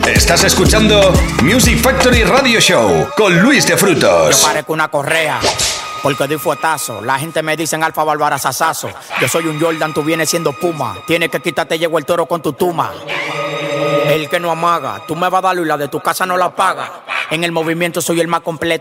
Estás escuchando Music Factory Radio Show con Luis de Frutos. Yo parezco una correa porque doy fuetazo. La gente me dice Alfa Bárbara Sasazo. Yo soy un Jordan, tú vienes siendo Puma. Tienes que quitarte, llegó el toro con tu tuma. El que no amaga, tú me vas a dar y la de tu casa no la paga. En el movimiento soy el más completo.